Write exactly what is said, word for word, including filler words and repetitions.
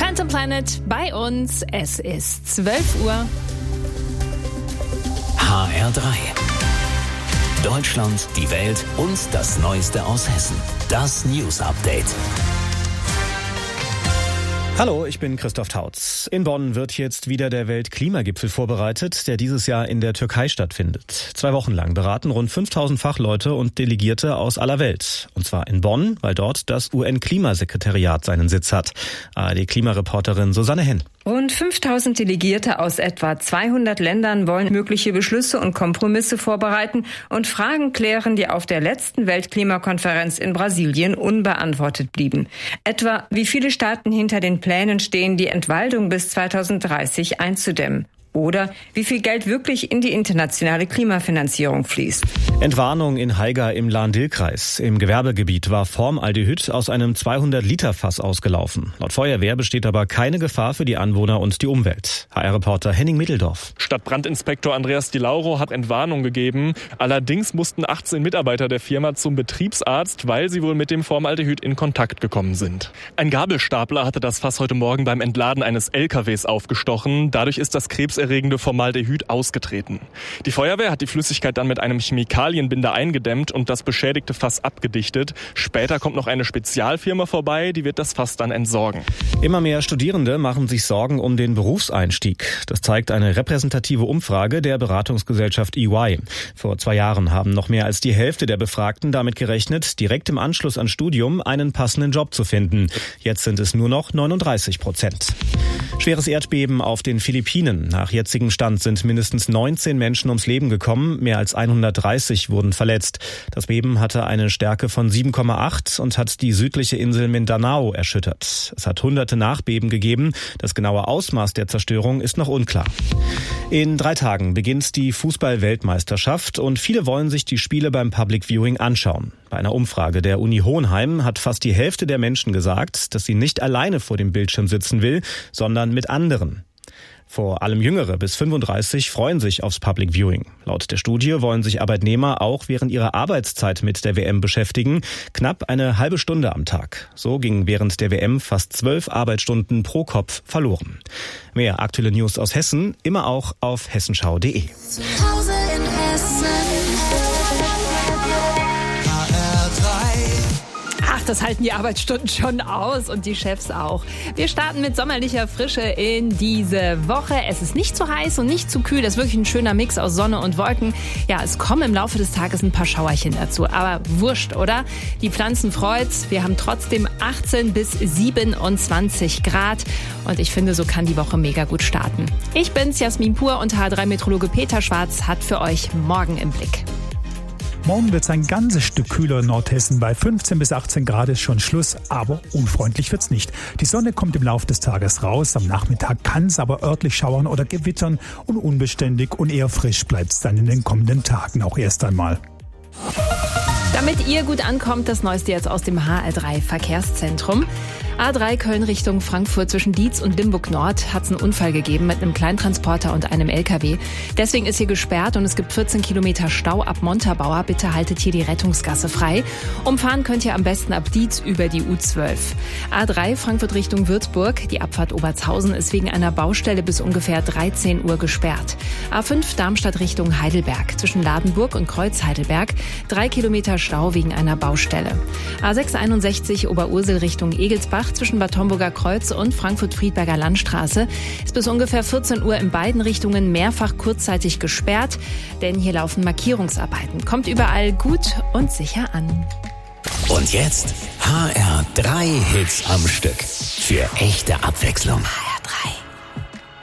Phantom Planet bei uns. Es ist zwölf Uhr. H R drei. Deutschland, die Welt und das Neueste aus Hessen. Das News Update. Hallo, ich bin Christoph Tautz. In Bonn wird jetzt wieder der Weltklimagipfel vorbereitet, der dieses Jahr in der Türkei stattfindet. Zwei Wochen lang beraten rund fünftausend Fachleute und Delegierte aus aller Welt. Und zwar in Bonn, weil dort das U N-Klimasekretariat seinen Sitz hat. A R D-Klimareporterin Susanne Henn. Rund fünftausend Delegierte aus etwa zweihundert Ländern wollen mögliche Beschlüsse und Kompromisse vorbereiten und Fragen klären, die auf der letzten Weltklimakonferenz in Brasilien unbeantwortet blieben. Etwa, wie viele Staaten hinter den Plänen stehen, die Entwaldung bis zweitausenddreißig einzudämmen. Oder wie viel Geld wirklich in die internationale Klimafinanzierung fließt. Entwarnung in Haiger im Lahn-Dill-Kreis. Im Gewerbegebiet war Formaldehyd aus einem zweihundert-Liter-Fass ausgelaufen. Laut Feuerwehr besteht aber keine Gefahr für die Anwohner und die Umwelt. H R-Reporter Henning Mitteldorf. Stadtbrandinspektor Andreas Di Lauro hat Entwarnung gegeben. Allerdings mussten achtzehn Mitarbeiter der Firma zum Betriebsarzt, weil sie wohl mit dem Formaldehyd in Kontakt gekommen sind. Ein Gabelstapler hatte das Fass heute Morgen beim Entladen eines L K Ws aufgestochen. Dadurch ist das krebserregende Formaldehyd ausgetreten. Die Feuerwehr hat die Flüssigkeit dann mit einem Chemikalienbinder eingedämmt und das beschädigte Fass abgedichtet. Später kommt noch eine Spezialfirma vorbei, die wird das Fass dann entsorgen. Immer mehr Studierende machen sich Sorgen um den Berufseinstieg. Das zeigt eine repräsentative Umfrage der Beratungsgesellschaft E Y. Vor zwei Jahren haben noch mehr als die Hälfte der Befragten damit gerechnet, direkt im Anschluss an Studium einen passenden Job zu finden. Jetzt sind es nur noch neununddreißig Prozent. Schweres Erdbeben auf den Philippinen. Nach jetzigem Stand sind mindestens neunzehn Menschen ums Leben gekommen, mehr als hundertdreißig wurden verletzt. Das Beben hatte eine Stärke von sieben Komma acht und hat die südliche Insel Mindanao erschüttert. Es hat hunderte Nachbeben gegeben. Das genaue Ausmaß der Zerstörung ist noch unklar. In drei Tagen beginnt die Fußball-Weltmeisterschaft und viele wollen sich die Spiele beim Public Viewing anschauen. Bei einer Umfrage der Uni Hohenheim hat fast die Hälfte der Menschen gesagt, dass sie nicht alleine vor dem Bildschirm sitzen will, sondern mit anderen. Vor allem Jüngere bis fünfunddreißig freuen sich aufs Public Viewing. Laut der Studie wollen sich Arbeitnehmer auch während ihrer Arbeitszeit mit der W M beschäftigen. Knapp eine halbe Stunde am Tag. So gingen während der W M fast zwölf Arbeitsstunden pro Kopf verloren. Mehr aktuelle News aus Hessen, immer auch auf hessenschau punkt de. Zu Hause in Hessen. Ach, das halten die Arbeitsstunden schon aus und die Chefs auch. Wir starten mit sommerlicher Frische in diese Woche. Es ist nicht zu heiß und nicht zu kühl. Das ist wirklich ein schöner Mix aus Sonne und Wolken. Ja, es kommen im Laufe des Tages ein paar Schauerchen dazu. Aber wurscht, oder? Die Pflanzen freut's. Wir haben trotzdem achtzehn bis siebenundzwanzig Grad. Und ich finde, so kann die Woche mega gut starten. Ich bin's, Jasmin Pur, und H drei Meteorologe Peter Schwarz hat für euch morgen im Blick. Morgen wird es ein ganzes Stück kühler in Nordhessen. Bei fünfzehn bis achtzehn Grad ist schon Schluss, aber unfreundlich wird's nicht. Die Sonne kommt im Laufe des Tages raus. Am Nachmittag kann es aber örtlich schauern oder gewittern. Und unbeständig und eher frisch bleibt es dann in den kommenden Tagen auch erst einmal. Damit ihr gut ankommt, das Neueste jetzt aus dem H R drei Verkehrszentrum. A drei Köln Richtung Frankfurt zwischen Dietz und Limburg Nord hat es einen Unfall gegeben mit einem Kleintransporter und einem L K W. Deswegen ist hier gesperrt und es gibt vierzehn Kilometer Stau ab Montabaur. Bitte haltet hier die Rettungsgasse frei. Umfahren könnt ihr am besten ab Dietz über die U zwölf. A drei Frankfurt Richtung Würzburg. Die Abfahrt Obertshausen ist wegen einer Baustelle bis ungefähr dreizehn Uhr gesperrt. A fünf Darmstadt Richtung Heidelberg. Zwischen Ladenburg und Kreuz Heidelberg. Drei Kilometer Stau wegen einer Baustelle. A sechs einundsechzig Oberursel Richtung Egelsbach. Zwischen Bad Homburger Kreuz und Frankfurt-Friedberger Landstraße ist bis ungefähr vierzehn Uhr in beiden Richtungen mehrfach kurzzeitig gesperrt, denn hier laufen Markierungsarbeiten. Kommt überall gut und sicher an. Und jetzt H R drei Hits am Stück. Für echte Abwechslung. H R drei.